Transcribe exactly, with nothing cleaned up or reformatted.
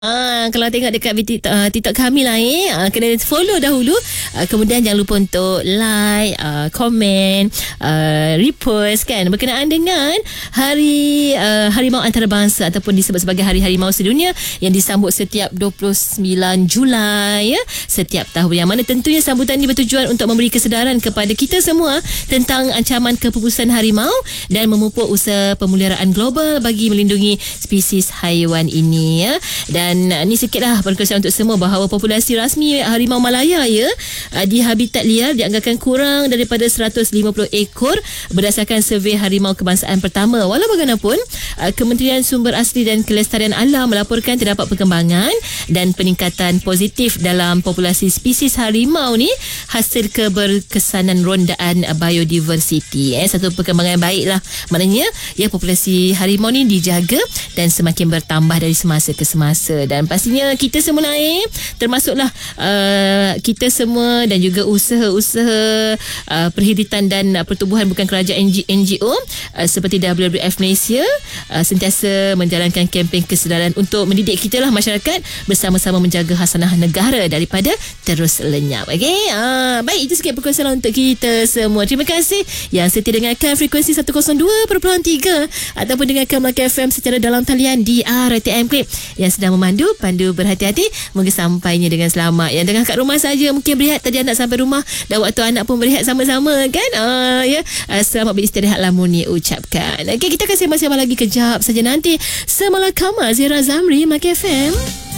Ah, kalau tengok dekat TikTok, uh, TikTok kami lah eh, uh, kena follow dahulu. Uh, kemudian jangan lupa untuk like, uh, komen, uh, repost kan berkenaan dengan Hari uh, Harimau Antarabangsa ataupun disebut sebagai Hari Harimau Sedunia yang disambut setiap dua puluh sembilan Julai ya, setiap tahun, yang mana tentunya sambutan ini bertujuan untuk memberi kesedaran kepada kita semua tentang ancaman kepupusan harimau dan memupuk usaha pemeliharaan global bagi melindungi spesies haiwan ini ya. Dan Dan uh, ni sikitlah perkongsian untuk semua bahawa populasi rasmi harimau Malaya ya uh, di habitat liar dianggarkan kurang daripada seratus lima puluh ekor berdasarkan survei harimau kebangsaan pertama. Walau bagaimanapun, uh, Kementerian Sumber Asli dan Kelestarian Alam melaporkan terdapat perkembangan dan peningkatan positif dalam populasi spesies harimau ni hasil keberkesanan rondaan uh, biodiversiti. Eh, satu perkembangan yang baik lah. Maknanya ya, populasi harimau ni dijaga dan semakin bertambah dari semasa ke semasa. Dan pastinya kita semua naik, termasuklah uh, kita semua dan juga usaha-usaha uh, perhidritan dan uh, pertubuhan bukan kerajaan N G O uh, seperti W W F Malaysia uh, sentiasa menjalankan kempen kesedaran untuk mendidik kita lah masyarakat bersama-sama menjaga hasanah negara daripada terus lenyap. Okey, uh, baik, itu sikit perkongsian untuk kita semua. Terima kasih yang setia dengarkan frekuensi seratus dua perpuluhan tiga ataupun dengarkan Melaka F M secara dalam talian di R T M Clip yang sedang memandu, pandu berhati-hati, moga sampainya dengan selamat. Yang dengar kat rumah saja mungkin berehat tadi anak sampai rumah dan waktu anak pun berehat sama-sama kan. Ah ya, uh, selamat beristirahat lah Muni ucapkan. Okey, kita akan sembang-sembang lagi kejap saja nanti. Semalakama Zira Zamri, Melaka F M.